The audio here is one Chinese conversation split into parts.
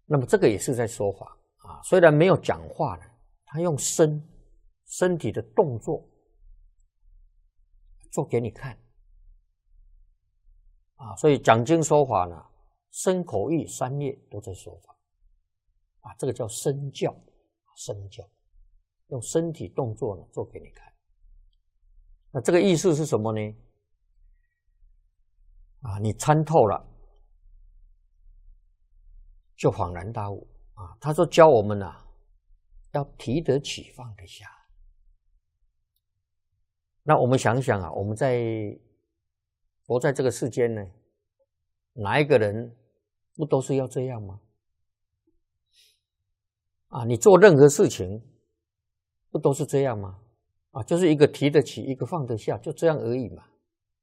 那么这个也是在说法啊，虽然没有讲话呢，他用身体的动作做给你看啊，所以讲经说法呢，身口意三业都在说法啊，这个叫身教，用身体动作呢做给你看。那这个意思是什么呢？啊，你参透了，就恍然大悟啊。他说教我们啊，要提得起放得下。那我们想想啊，我们活在这个世间呢，哪一个人不都是要这样吗？啊，你做任何事情不都是这样吗？啊，就是一个提得起，一个放得下，就这样而已嘛。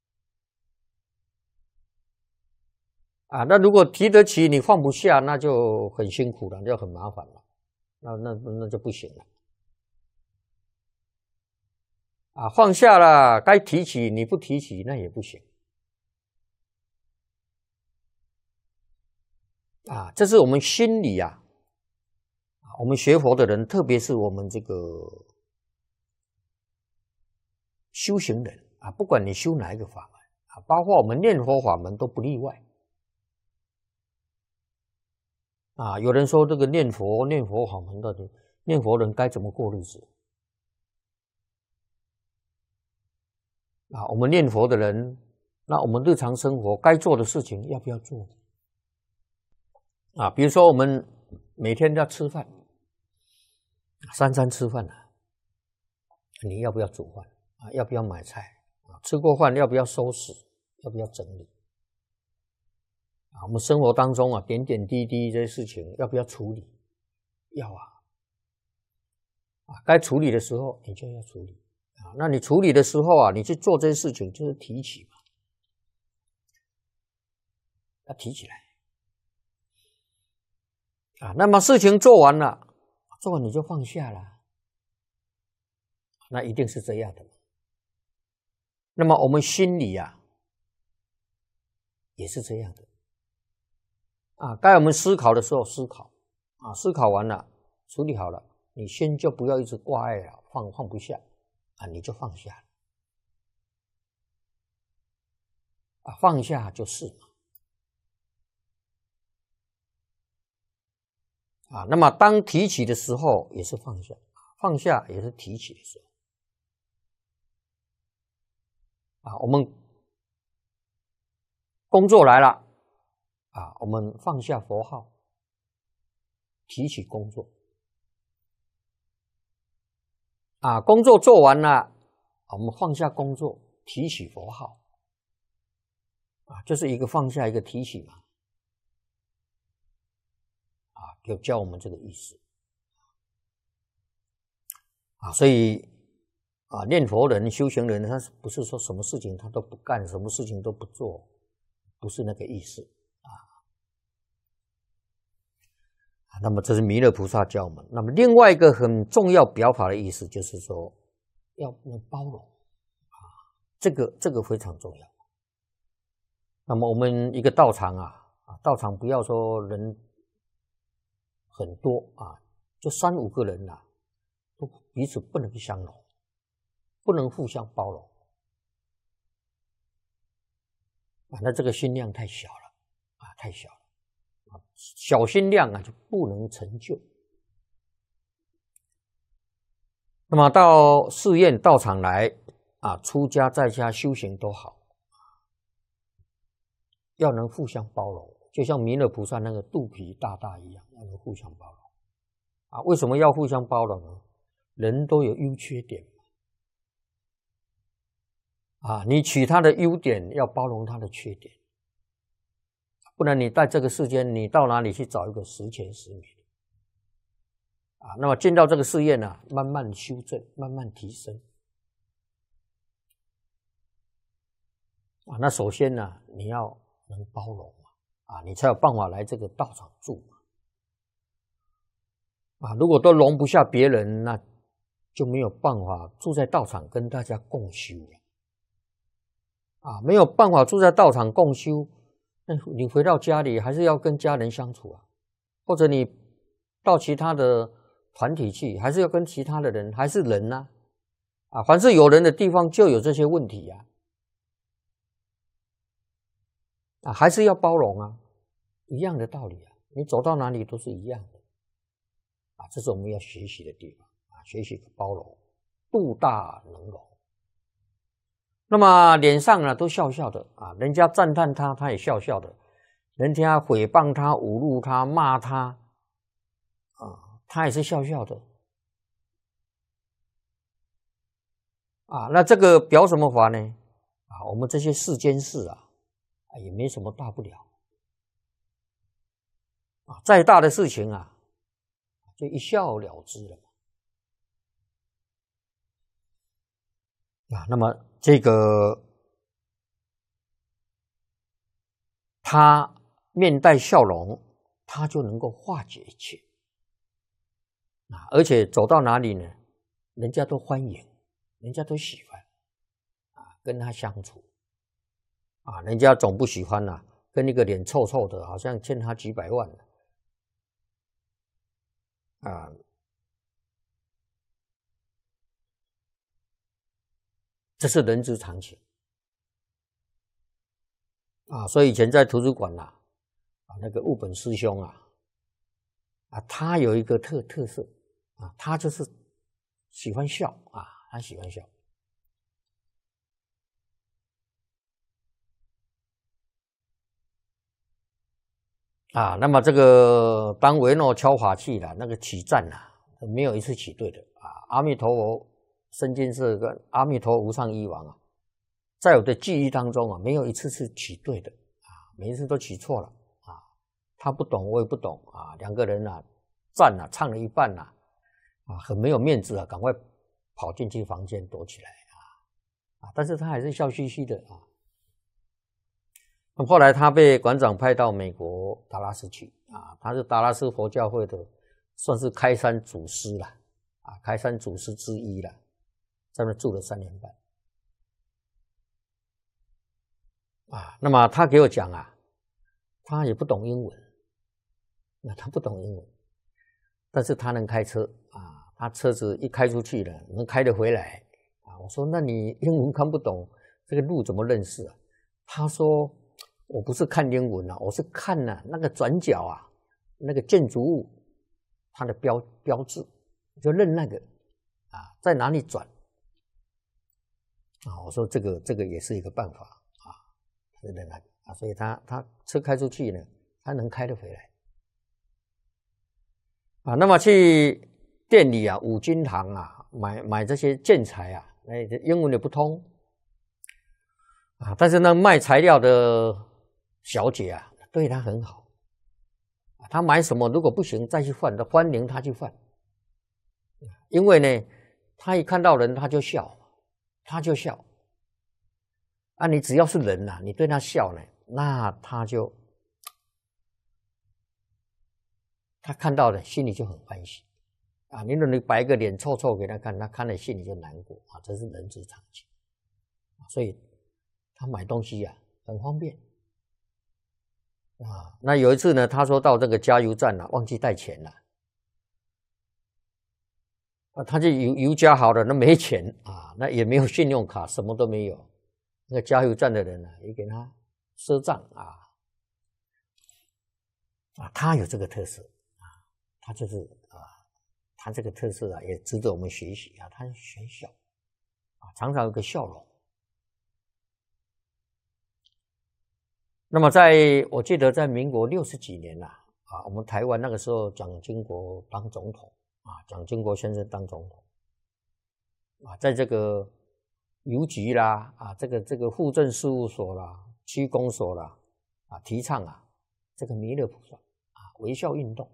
啊，那如果提得起你放不下，那就很辛苦了，就很麻烦了，那就不行了。啊，放下了，该提起你不提起，那也不行。啊，这是我们心里啊，我们学佛的人，特别是我们这个修行人啊，不管你修哪一个法门啊，包括我们念佛法门都不例外。啊，有人说这个念佛法门的念佛人该怎么过日子？啊，我们念佛的人，那我们日常生活该做的事情要不要做？啊，比如说我们每天要吃饭，三餐吃饭啊，你要不要煮饭啊？要不要买菜啊？吃过饭要不要收拾？要不要整理？啊，我们生活当中啊，点点滴滴这些事情要不要处理？要啊！啊，该处理的时候你就要处理啊。那你处理的时候啊，你去做这些事情就是提起嘛，要提起来啊。那么事情做完了，做完你就放下了，那一定是这样的。那么我们心里啊，也是这样的。啊，该我们思考的时候思考，啊，思考完了，处理好了，你先就不要一直挂碍了，放不下，啊，你就放下了，啊，放下就是嘛，啊，那么当提起的时候也是放下，放下也是提起的时候，啊，我们工作来了。啊，我们放下佛号，提起工作。啊，工作做完了，我们放下工作，提起佛号。啊，就是一个放下，一个提起嘛。啊，就教我们这个意思。啊，所以啊，念佛人、修行人，他不是说什么事情他都不干，什么事情都不做，不是那个意思。那么这是弥勒菩萨教我们。那么另外一个很重要表法的意思，就是说要包容啊，这个非常重要。那么我们一个道场啊，道场不要说人很多啊，就3、5个人啊，都彼此不能相容，不能互相包容啊，那这个心量太小了啊，太小了。小心量啊，就不能成就。那么到寺院道场来啊，出家在家修行都好，要能互相包容，就像弥勒菩萨那个肚皮大大一样，要能互相包容啊。为什么要互相包容呢？人都有优缺点啊，你取他的优点，要包容他的缺点。不然你在这个世间，你到哪里去找一个十全十美的啊？那么进到这个寺院啊，慢慢修正，慢慢提升啊。那首先呢，你要能包容啊，你才有办法来这个道场住啊。如果都容不下别人，那就没有办法住在道场跟大家共修了啊。没有办法住在道场共修，那你回到家里还是要跟家人相处啊， 或者你到其他的团体去，还是要跟其他的人，还是人啊，凡是有人的地方就有这些问题还是要包容啊，一样的道理啊，你走到哪里都是一样的这是我们要学习的地方学习包容，度大能容。那么脸上呢都笑笑的人家赞叹他，他也笑笑的；人家诽谤他、侮辱他、骂他他也是笑笑的那这个表什么法呢？我们这些世间事也没什么大不了再大的事情就一笑了之了那么这个他面带笑容，他就能够化解一切而且走到哪里呢，人家都欢迎，人家都喜欢跟他相处人家总不喜欢跟一个脸臭臭的，好像欠他几百万这是人之常情所以以前在图书馆那个悟本师兄他有一个特色他就是喜欢笑他喜欢笑那么这个当维诺敲法器那个起赞没有一次起对的阿弥陀佛深金色跟阿弥陀无上医王在我的记忆当中没有一次是起对的每一次都起错了他不懂我也不懂两个人赞唱了一半很没有面子赶快跑进去房间躲起来但是他还是笑嘻嘻的后来他被馆长派到美国达拉斯去他是达拉斯佛教会的算是开山祖师了开山祖师之一了，在那住了3年半那么他给我讲他也不懂英文他不懂英文，但是他能开车他车子一开出去了能开得回来我说那你英文看不懂，这个路怎么认识他说我不是看英文我是看那个转角那个建筑物它的标志，就认那个在哪里转我说这个也是一个办法认那个所以他车开出去呢，他能开得回来那么去店里五金行买这些建材英文也不通但是那卖材料的小姐对他很好他买什么如果不行再去换，欢迎他去换因为呢他一看到人他就笑你只要是人你对他笑呢，那他看到了心里就很欢喜你如果你摆一个脸臭臭给他看，他看了心里就难过这是人之常情所以他买东西很方便那有一次呢，他说到这个加油站忘记带钱了他就油加好了，那没钱那也没有信用卡，什么都没有。那个加油站的人也给他赊账他有这个特色他就是他这个特色也值得我们学习他很笑常常有个笑容。那么我记得在民国60几年我们台湾那个时候蒋经国当总统蒋经国先生当总统在这个邮局啦这个户政事务所啦、区公所啦提倡这个弥勒菩萨微笑运动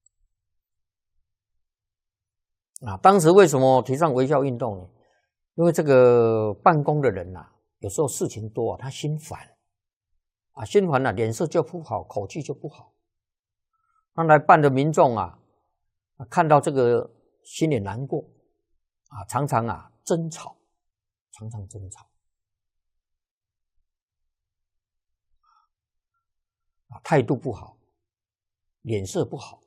当时为什么提倡微笑运动呢？因为这个办公的人有时候事情多他心烦心烦脸色就不好，口气就不好。那来办的民众看到这个心里难过常常争吵，态度不好，脸色不好